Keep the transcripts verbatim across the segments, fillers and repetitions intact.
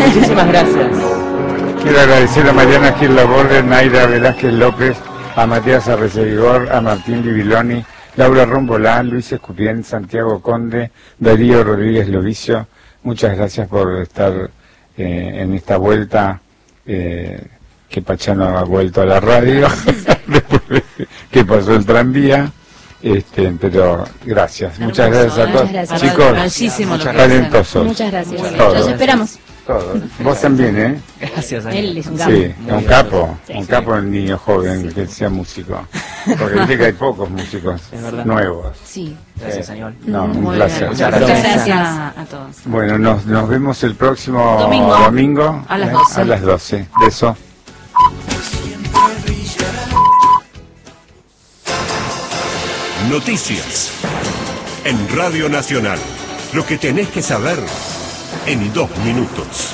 Muchísimas gracias. Quiero agradecer a Mariana Gil Laborde, Naira Velázquez López, a Matías Arrecedidor, a Martín Libiloni, Laura Rombolán, Luis Escupien, Santiago Conde, Darío Rodríguez Lovicio. Muchas gracias por estar eh, en esta vuelta eh, que Pachano ha vuelto a la radio, después de que pasó el tranvía. Este, pero gracias, muchas Hermoso, gracias a todos. gracias. Chicos, Muchísimo lo que talentosos. Muchas gracias. Todos. Los esperamos. Todos. Vos también, ¿eh? Gracias, Él es un capo. Sí, un capo, Sí, un sí. capo el niño joven que sea músico. Porque viste que hay pocos músicos Es verdad. nuevos. Sí. Gracias, Sí. señor. No, un Muy placer. bien. Muchas Muchas gracias. gracias a, a todos. Bueno, nos, nos vemos el próximo Domingo. domingo, A las ¿eh? doce. A las doce. Beso. Noticias en Radio Nacional. Lo que tenés que saber en dos minutos.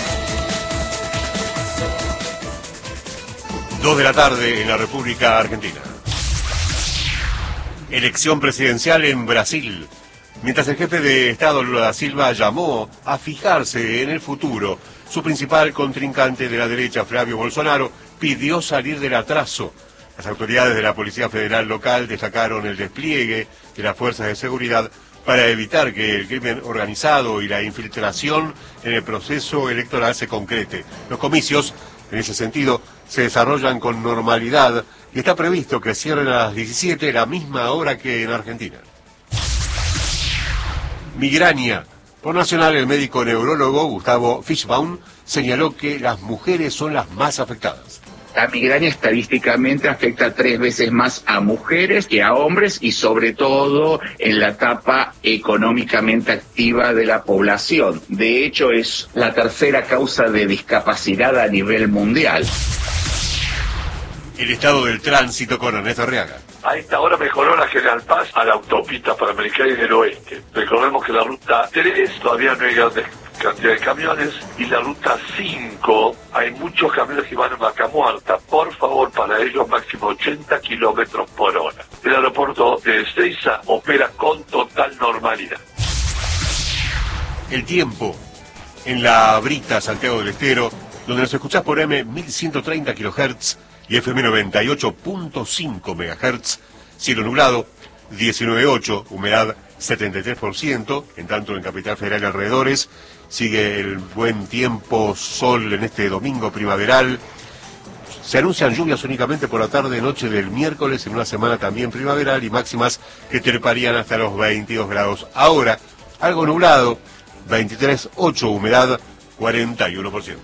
Dos de la tarde en la República Argentina. Elección presidencial en Brasil. Mientras el jefe de Estado Lula da Silva llamó a fijarse en el futuro, su principal contrincante de la derecha, Flavio Bolsonaro, pidió salir del atraso. Las autoridades de la Policía Federal local destacaron el despliegue de las fuerzas de seguridad para evitar que el crimen organizado y la infiltración en el proceso electoral se concrete. Los comicios, en ese sentido, se desarrollan con normalidad y está previsto que cierren a las diecisiete, la misma hora que en Argentina. Migraña. Por Nacional, el médico neurólogo Gustavo Fishbaum señaló que las mujeres son las más afectadas. La migraña estadísticamente afecta tres veces más a mujeres que a hombres y sobre todo en la etapa económicamente activa de la población. De hecho, es la tercera causa de discapacidad a nivel mundial. El estado del tránsito con Ernesto Arriaga. A esta hora mejoró la General Paz a la autopista Panamericana y del Oeste. Recordemos que la ruta tres todavía no hay grandes cantidad de camiones y la ruta cinco hay muchos camiones que van a Vaca Muerta. Por favor, para ellos máximo ochenta kilómetros por hora. El aeropuerto de Ezeiza opera con total normalidad. El tiempo en la Brita, Santiago del Estero, donde nos escuchás por M mil ciento treinta kilohertz y F M noventa y ocho punto cinco megahertz, cielo nublado, diecinueve punto ocho, humedad setenta y tres por ciento, en tanto en Capital Federal y alrededores sigue el buen tiempo, sol en este domingo primaveral. Se anuncian lluvias únicamente por la tarde y noche del miércoles, en una semana también primaveral, y máximas que treparían hasta los veintidós grados. Ahora, algo nublado, veintitrés punto ocho, humedad cuarenta y uno por ciento.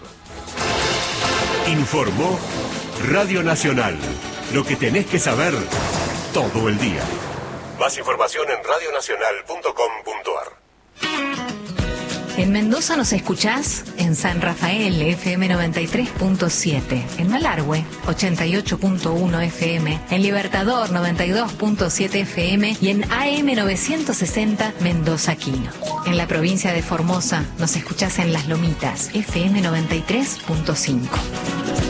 Informó Radio Nacional. Lo que tenés que saber todo el día. Más información en radio nacional punto com punto ar. En Mendoza nos escuchás en San Rafael, F M noventa y tres punto siete, en Malargüe, ochenta y ocho punto uno F M, en Libertador, noventa y dos punto siete F M y en A M novecientos sesenta Mendoza Quino. En la provincia de Formosa nos escuchás en Las Lomitas, F M noventa y tres punto cinco.